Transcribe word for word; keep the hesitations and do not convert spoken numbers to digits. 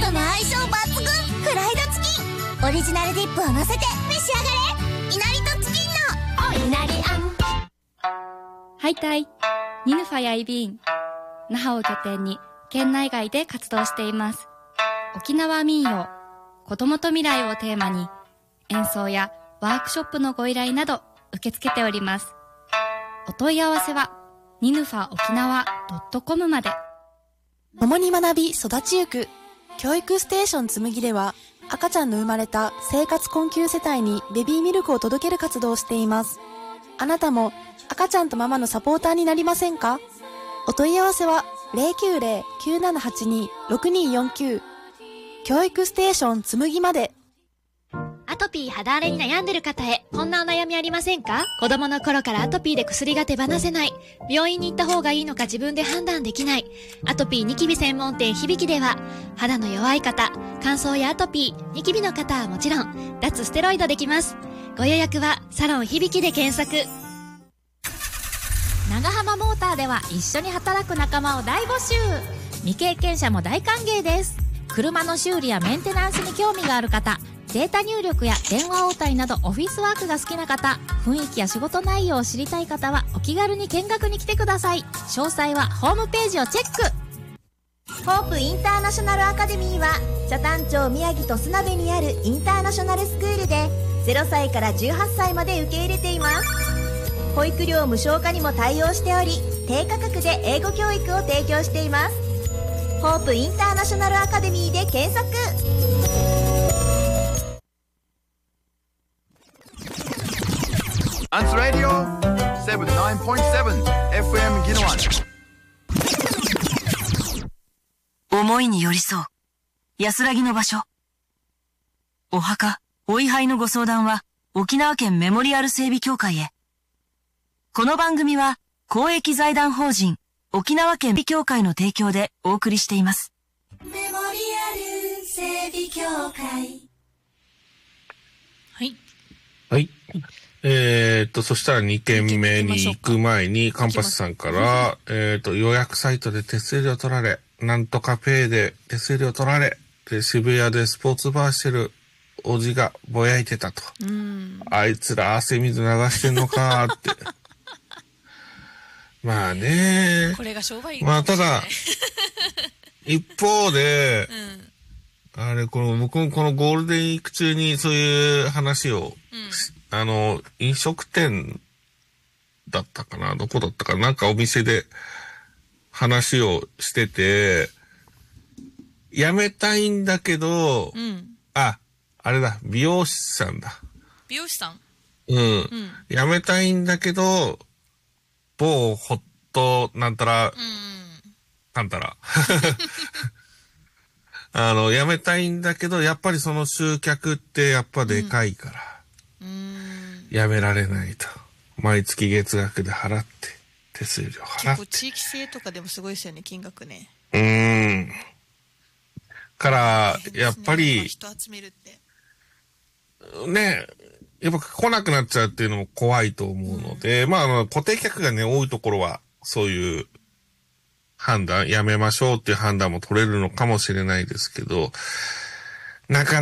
との相性抜群フライドチキン。オリジナルディップを乗せて召し上がれ。いなりとチキンのおいなりあん。 はいたい、ニヌファやイビーン。那覇を拠点に県内外で活動しています。沖縄民謡、子供と未来をテーマに演奏やワークショップのご依頼など受け付けております。お問い合わせはニヌファ沖縄 .com まで。 共に学び育ちゆく教育ステーションつむぎでは、赤ちゃんの生まれた生活困窮世帯にベビーミルクを届ける活動をしています。あなたも赤ちゃんとママのサポーターになりませんか？お問い合わせは ゼロきゅうゼロ きゅうななはちに ろくにーよんきゅう 教育ステーションつむぎまで。 アトピー肌荒れに悩んでる方へ、こんなお悩みありませんか？子供の頃からアトピーで薬が手放せない。病院に行った方がいいのか自分で判断できない。アトピーニキビ専門店響では、肌の弱い方、乾燥やアトピー、ニキビの方はもちろん、脱ステロイドできます。ご予約はサロン響で検索。長浜モーターでは一緒に働く仲間を大募集。未経験者も大歓迎です。車の修理やメンテナンスに興味がある方、データ入力や電話応対などオフィスワークが好きな方、雰囲気や仕事内容を知りたい方はお気軽に見学に来てください。詳細はホームページをチェック。 ホープインターナショナルアカデミーは北谷町宮城と砂部にあるインターナショナルスクールでゼロさいからじゅうはっさいまで受け入れています。保育料無償化にも対応しており、低価格で英語教育を提供しています。ホープインターナショナルアカデミーで検索。 アンスラディオ セブンティナインポイントセブン エフエム ギノワン。 思いに寄り添う安らぎの場所。お墓、お位牌のご相談は沖縄県メモリアル整備協会へ。この番組は公益財団法人沖縄県整備協会の提供でお送りしています。 メモリアル整備協会。 はい。 はい。えー、っと、そしたらにけんめに行く前に、カンパスさんから、えー、っと、予約サイトで手数料取られ、なんとかペイで手数料取られ、で、渋谷でスポーツバーしてるおじがぼやいてたと。うん、あいつら汗水流してんのかーって。まあね。 これが商売。 まあただ、一方で、うん、あれ、この、僕もこのゴールデンウィーク中にそういう話を、うん、あの、飲食店だったかな、どこだったかな、なんかお店で話をしてて、辞めたいんだけど、うん、あ、あれだ、美容師さんだ。 美容師さん？ うん。うん、辞めたいんだけど、某ホットなんたら、うん、なんたら。あの、辞めたいんだけど、やっぱりその集客ってやっぱでかいから、うん、辞められないと。毎月月額で払って、手数料払って。 結構地域性とかでもすごいですよね、金額ね。 うーん。から、ね、やっぱり、 人集めるって。 ね、やっぱ来なくなっちゃうっていうのも怖いと思うので、うん、まあ、あの、固定客がね、多いところは、そういう判断、やめましょうっていう判断も取れるのかもしれないですけど、なかなか